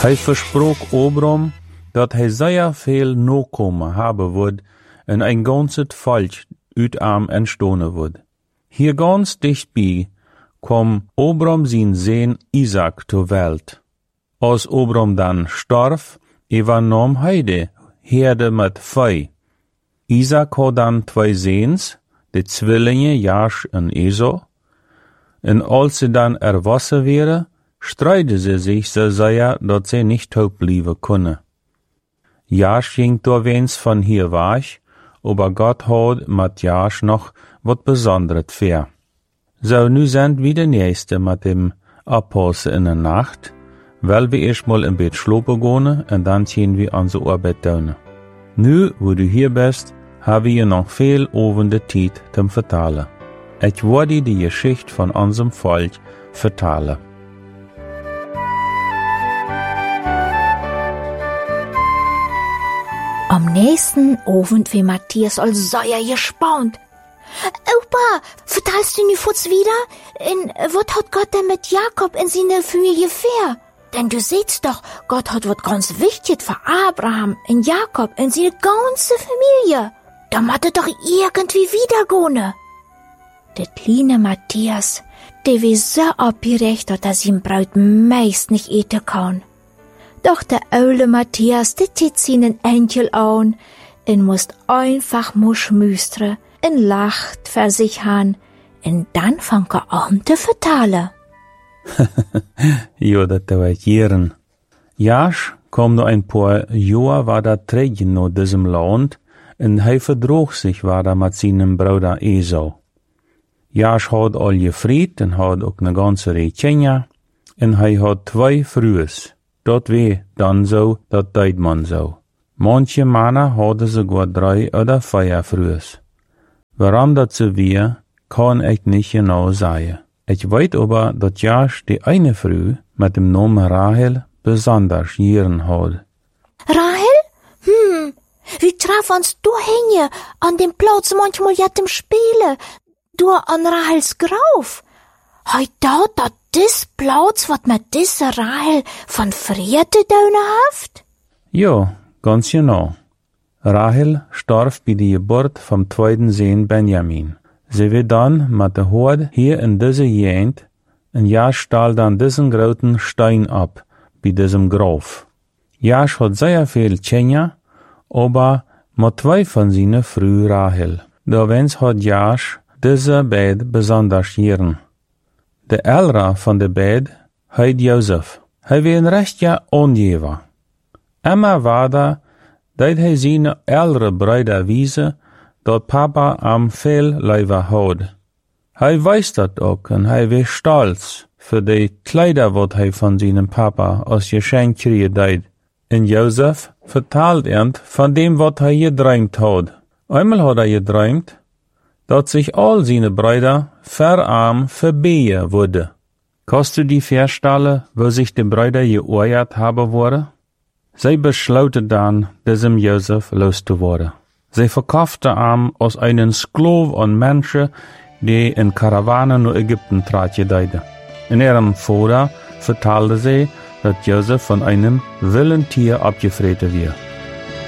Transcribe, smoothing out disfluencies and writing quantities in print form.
Hij versprach Abram, dat hij sehr veel Nachkommen haben wird en ein ganzes Volk uit am entstehen wird. Hier ganz dichtbij kwam Abram zijn Sohn Isaac zur Welt. Als Abram dann starf, übernahm Heide Herde mit Vieh. Isaac had dann 2 Zoons, de Zwillinge Jasch en Esau. En als sie dann erwachsen wären, streiten sie sich so sehr, dass sie nicht taub bleiben können. Jasch ging doorweens von hier weg, aber Gott hat mit Jasch noch was Besonderes für. So, nu sind wir der Nächste mit dem Apostel in der Nacht, weil wir erstmal im Bett schlafen gehen und dann gehen wir unsere Arbeit tun. Nu, wo du hier bist, haben wir noch viel ovende Zeit zum Vertalen. Ich werde die Geschichte von unserem Volk vertalen. Am nächsten Abend wie Matthias all sehr gespannt. Opa, vertalst du nu kurz wieder? Was hat Gott denn mit Jakob in seine Familie vor? Denn du siehst doch, Gott hat was ganz Wichtiges für Abraham, in Jakob, in seine ganze Familie. Da macht er doch irgendwie wiedergehen. Der kleine Matthias, der war so abgerecht, dass er sein Braut meist nicht eten kann. Doch der alte Matthias, der tit seinen Enkel an und musst einfach muschmüstern und lacht für sich an und dann fang er an zu vertalen. Ja, das war Jahren. Jasch kam noch ein paar Jahre war da träge nach diesem Land und er verdroch sich war mit seinem Bruder Esau. Jasch hat all gefried und hat auch eine ganze Reihe Kinder und er hat 2 Frühes. Dat weh dann so, dat deed man so. Manche Männer hadden sogar 3 oder 4 Frühes. Warum dat so weh, kann ich nicht genau sagen. Ich weiß aber, dass Jasch die eine Früh mit dem Namen Rahel besonders Jahren hat. Rahel? Wir treffen uns da hängen, an dem Platz manchmal jetzt im Spielen. Du an Rahels Graf. Hei da, das Platz, wat mit dieser Rahel von früher zu tun haft? Ja, ganz genau. Rahel starb bei der Geburt vom 2. Sohn Benjamin. Sie wird dann mit der Horde hier in dieser Gegend, und Jasch stahl dann diesen großen Stein ab, bei diesem Graf. Jasch hat sehr viel Kinder, aber mit 2 von seinen Früh Rahel. Daweens hat Jasch diese beiden besonders gern. Der ältere von der beiden heißt Josef. Hij war ein rechter Angeber. Immer war da, dat hij seine ältere Brüder wiese, dat Papa am viel lieber hat. Hij weiß dat ook und hij war stolz für die Kleider, wat hij von seinem Papa als Geschenk kriegt hat. Und Josef vertelt von dem, wat hij geträumt hat. Einmal hat er geträumt, dat sich all seine Brüder verarm verbehen würde. Kannst du die vorstellen, wo sich die Brüder geirrt haben wurde? Sie beschlossen dann, diesem Josef loszuwerden. Sie verkaufte ihn als einen Sklav an Menschen, die in Karawanen nach Ägypten traten. In ihrem Vater verteilte sie, dass Josef von einem wilden Tier abgefressen wird.